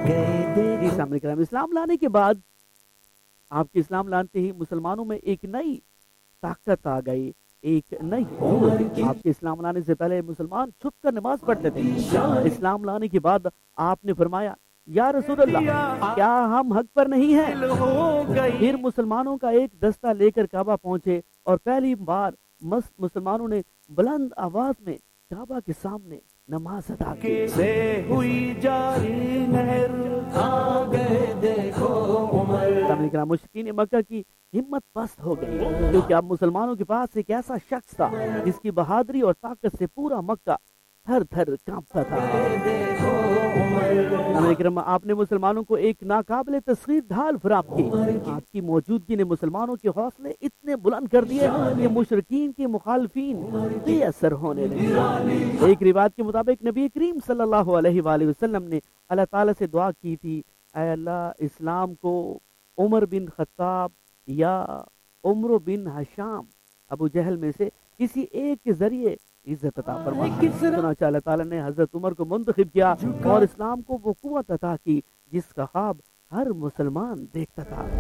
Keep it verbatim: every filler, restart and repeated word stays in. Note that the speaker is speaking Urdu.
جی سامنے کرام، اسلام لانے کے بعد آپ کے اسلام لاتے ہی مسلمانوں میں ایک نئی طاقت آ گئی، ایک نئی قوت۔ آپ کے اسلام لانے سے پہلے مسلمان چھپ کر نماز پڑھتے تھے، اسلام لانے کے بعد آپ نے فرمایا یا رسول اللہ کیا ہم حق پر نہیں ہیں؟ پھر مسلمانوں کا ایک دستہ لے کر کعبہ پہنچے اور پہلی بار مسلمانوں نے بلند آواز میں کعبہ کے سامنے نماز ادا کی۔ سے ہوئی جاری نہر آگئے دیکھو عمر۔ مشرکین مکہ کی ہمت پست ہو گئی کیونکہ اب مسلمانوں کے پاس ایک ایسا شخص تھا جس کی بہادری اور طاقت سے پورا مکہ تھر تھر کانپتا تھا۔ آپ نے مسلمانوں کو ایک ناقابل تسخیر ڈھال فراہم کی۔ آپ کی موجودگی نے مسلمانوں کے حوصلے اتنے بلند کر دیے کہ مشرکین کے مخالفین بے اثر ہونے لگے۔ ایک روایت کے مطابق نبی کریم صلی اللہ علیہ وآلہ وسلم نے اللہ تعالیٰ سے دعا کی تھی، اے اللہ اسلام کو عمر بن خطاب یا عمر بن ہشام ابو جہل میں سے کسی ایک کے ذریعے عزت عطا فرما۔ چنانچہ اللہ تعالیٰ نے حضرت عمر کو منتخب کیا اور اسلام کو وہ قوت عطا کی جس کا خواب ہر مسلمان دیکھتا تھا۔